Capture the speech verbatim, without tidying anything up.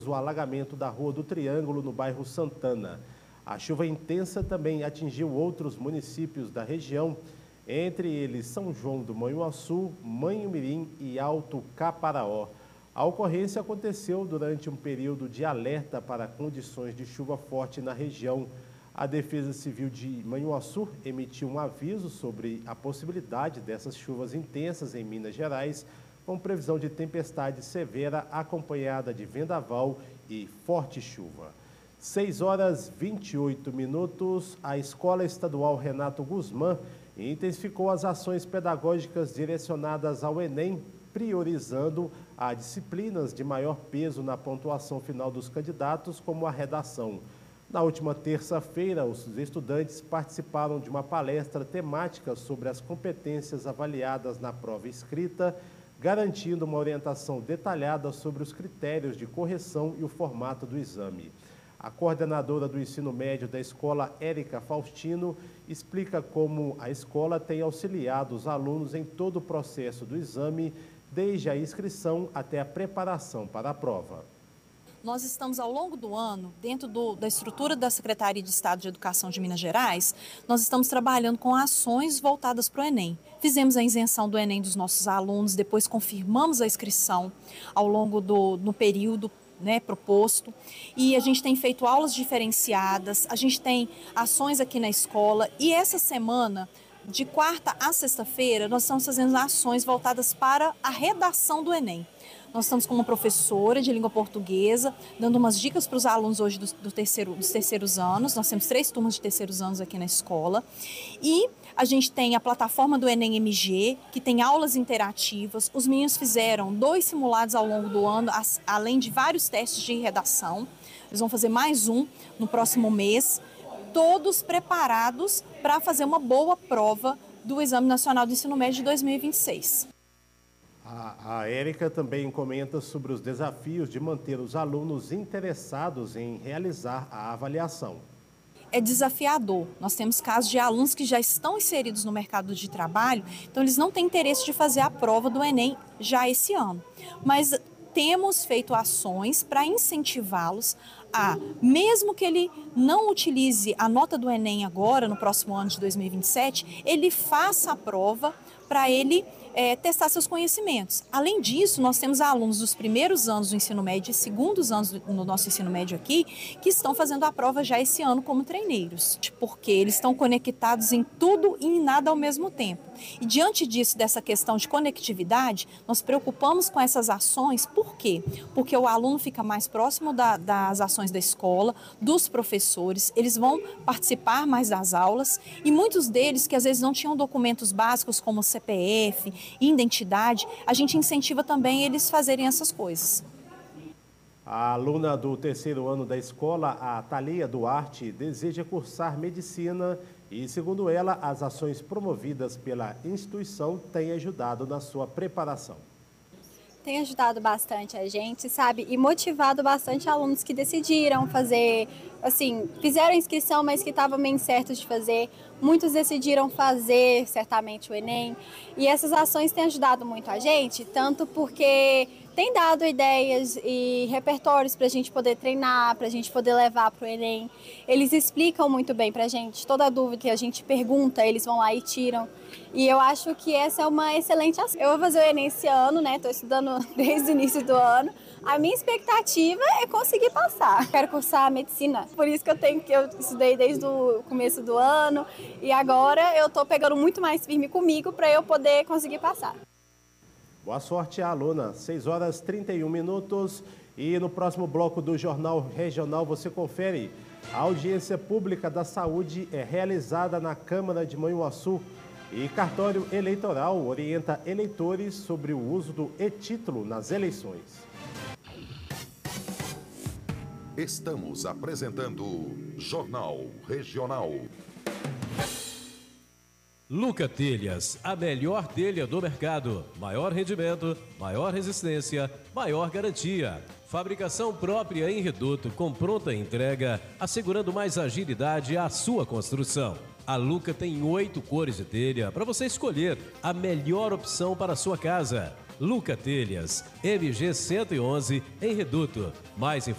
o alagamento da Rua do Triângulo, no bairro Santana. A chuva intensa também atingiu outros municípios da região, entre eles São João do Manhuaçu, Manhumirim e Alto Caparaó. A ocorrência aconteceu durante um período de alerta para condições de chuva forte na região. A Defesa Civil de Manhuaçu emitiu um aviso sobre a possibilidade dessas chuvas intensas em Minas Gerais, com previsão de tempestade severa acompanhada de vendaval e forte chuva. seis horas e vinte e oito minutos, a Escola Estadual Renato Guzmán intensificou as ações pedagógicas direcionadas ao Enem, priorizando as disciplinas de maior peso na pontuação final dos candidatos, como a redação. Na última terça-feira, os estudantes participaram de uma palestra temática sobre as competências avaliadas na prova escrita, garantindo uma orientação detalhada sobre os critérios de correção e o formato do exame. A coordenadora do ensino médio da escola, Érica Faustino, explica como a escola tem auxiliado os alunos em todo o processo do exame, desde a inscrição até a preparação para a prova. Nós estamos, ao longo do ano, dentro do, da estrutura da Secretaria de Estado de Educação de Minas Gerais, nós estamos trabalhando com ações voltadas para o Enem. Fizemos a isenção do Enem dos nossos alunos, depois confirmamos a inscrição ao longo do no período né, proposto, e a gente tem feito aulas diferenciadas, a gente tem ações aqui na escola, e essa semana, de quarta a sexta-feira, nós estamos fazendo ações voltadas para a redação do Enem. Nós estamos com uma professora de língua portuguesa, dando umas dicas para os alunos hoje do, do terceiro, dos terceiros anos. Nós temos três turmas de terceiros anos aqui na escola. E a gente tem a plataforma do Enem M G, que tem aulas interativas. Os meninos fizeram dois simulados ao longo do ano, as, além de vários testes de redação. Eles vão fazer mais um no próximo mês, todos preparados para fazer uma boa prova do Exame Nacional do Ensino Médio de dois mil e vinte e seis. A, a Érica também comenta sobre os desafios de manter os alunos interessados em realizar a avaliação. É desafiador. Nós temos casos de alunos que já estão inseridos no mercado de trabalho, então eles não têm interesse de fazer a prova do Enem já esse ano. Mas temos feito ações para incentivá-los a, mesmo que ele não utilize a nota do Enem agora, no próximo ano de dois mil e vinte e sete, ele faça a prova para ele é, testar seus conhecimentos. Além disso, nós temos alunos dos primeiros anos do ensino médio e segundos anos do, no nosso ensino médio aqui, que estão fazendo a prova já esse ano como treineiros, porque eles estão conectados em tudo e em nada ao mesmo tempo. E diante disso, dessa questão de conectividade, nós preocupamos com essas ações, por quê? Porque o aluno fica mais próximo da, das ações da escola, dos professores, eles vão participar mais das aulas, e muitos deles que às vezes não tinham documentos básicos como C P F, identidade, a gente incentiva também eles fazerem essas coisas. A aluna do terceiro ano da escola, a Thalia Duarte, deseja cursar medicina e, segundo ela, as ações promovidas pela instituição têm ajudado na sua preparação. Tem ajudado bastante a gente, sabe, e motivado bastante alunos que decidiram fazer, assim, fizeram a inscrição, mas que estavam meio incertos de fazer. Muitos decidiram fazer, certamente, o Enem, e essas ações têm ajudado muito a gente, tanto porque tem dado ideias e repertórios para a gente poder treinar, para a gente poder levar para o Enem. Eles explicam muito bem para a gente, toda dúvida que a gente pergunta, eles vão lá e tiram. E eu acho que essa é uma excelente ação. Eu vou fazer o Enem esse ano, né? Estou estudando desde o início do ano. A minha expectativa é conseguir passar. Quero cursar medicina, por isso que eu tenho que eu estudei desde o começo do ano e agora eu estou pegando muito mais firme comigo para eu poder conseguir passar. Boa sorte, aluna. seis horas e trinta e um minutos e no próximo bloco do Jornal Regional você confere. A audiência pública da saúde é realizada na Câmara de Manhuaçu e cartório eleitoral orienta eleitores sobre o uso do e-título nas eleições. Estamos apresentando Jornal Regional. Luca Telhas, a melhor telha do mercado. Maior rendimento, maior resistência, maior garantia. Fabricação própria em reduto com pronta entrega, assegurando mais agilidade à sua construção. A Luca tem oito cores de telha para você escolher a melhor opção para a sua casa. Luca Telhas, M G cento e onze, em Reduto. Mais